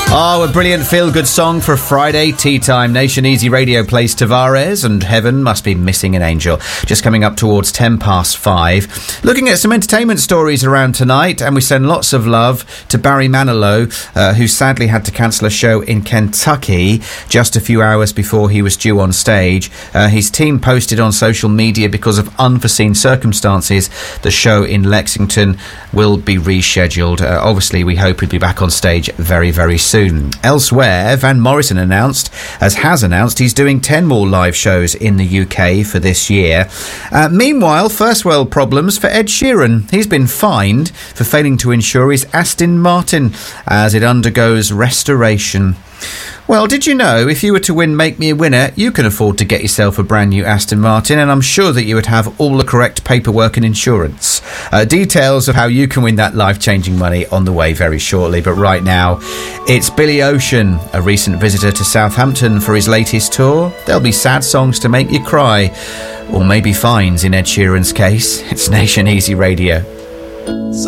Oh, a brilliant feel-good song for Friday tea time. Nation Easy Radio plays Tavares and Heaven Must Be Missing an Angel. Just coming up towards 5:10. Looking at some entertainment stories around tonight, and we send lots of love to Barry Manilow, who sadly had to cancel a show in Kentucky just a few hours before he was due on stage. His team posted on social media, because of unforeseen circumstances, the show in Lexington will be rescheduled. Obviously, we hope he'll be back on stage very, very soon. Elsewhere, Van Morrison has announced he's doing 10 more live shows in the UK for this year. Meanwhile, first world problems for Ed Sheeran. He's been fined for failing to insure his Aston Martin as it undergoes restoration. Well, did you know if you were to win Make Me a Winner, you can afford to get yourself a brand new Aston Martin, and I'm sure that you would have all the correct paperwork and insurance. Details of how you can win that life-changing money on the way very shortly, but right now, it's Billy Ocean, a recent visitor to Southampton for his latest tour. There'll be sad songs to make you cry, or maybe fines in Ed Sheeran's case. It's Nation Easy Radio.